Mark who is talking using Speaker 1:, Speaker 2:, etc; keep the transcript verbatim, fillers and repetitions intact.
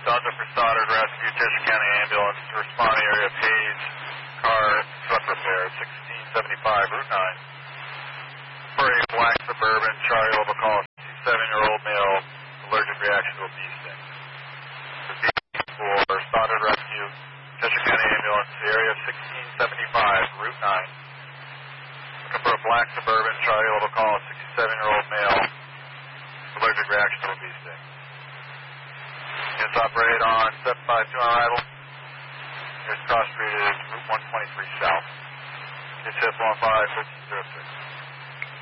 Speaker 1: Delta for Stoddard Rescue, Cheshire County Ambulance, to respond to area Page, car truck repair, sixteen seventy-five, Route nine. For a black Suburban, Charlie Lobo call, sixty-seven-year-old male, allergic reaction to a bee sting. For Stoddard Rescue, Cheshire County Ambulance, area sixteen seventy-five, Route nine. Looking for a black Suburban, Charlie Lobo call, sixty-seven-year-old male, allergic reaction to a bee sting. Units operate on seven five two on arrival. Nearest cross street is Route one twenty-three South. It's F one five, fifteen oh six.